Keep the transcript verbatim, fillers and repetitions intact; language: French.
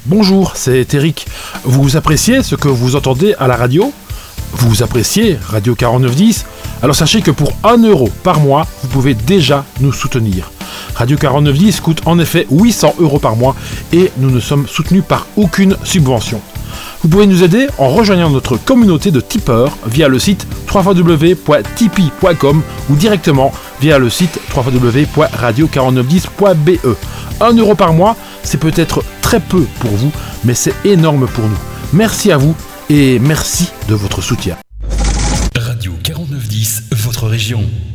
Bonjour, c'est Eric. Vous appréciez ce que vous entendez à la radio ? Vous appréciez Radio quarante-neuf dix ? Alors sachez que pour un euro par mois, vous pouvez déjà nous soutenir. Radio quarante-neuf dix coûte en effet huit cents euros par mois et nous ne sommes soutenus par aucune subvention. Vous pouvez nous aider en rejoignant notre communauté de tipeurs via le site w w w point tipeee point com ou directement via le site w w w point radio quarante-neuf dix point b e. un euro par mois, c'est peut-être très peu pour vous, mais c'est énorme pour nous. Merci à vous et merci de votre soutien. Radio quarante-neuf dix, votre région.